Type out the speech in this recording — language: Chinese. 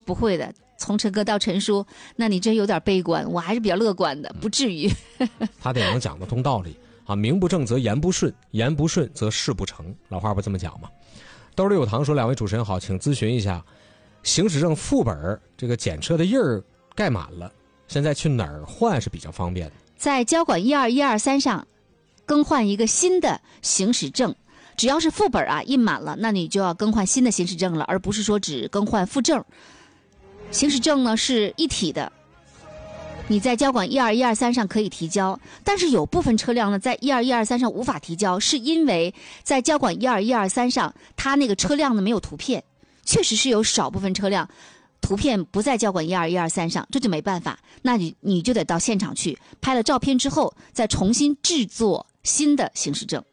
不会的。从陈哥到陈叔，那你真有点悲观，我还是比较乐观的，不至于。 他得能讲得通道理啊，名不正则言不顺，言不顺则事不成，老话不这么讲吗？兜里有糖说，两位主持人好，请咨询一下，行驶证副本这个检测的印儿盖满了，现在去哪儿换是比较方便的？ 在交管12123上更换一个新的行驶证，只要是副本啊印满了，那你就要更换新的行驶证了，而不是说只更换副证。行驶证呢是一体的，你在交管12123上可以提交，但是有部分车辆呢在12123上无法提交，是因为在交管12123上它那个车辆呢没有图片，确实是有少部分车辆图片不在交管12123上，这就没办法，那你就得到现场去拍了照片之后再重新制作新的行驶证。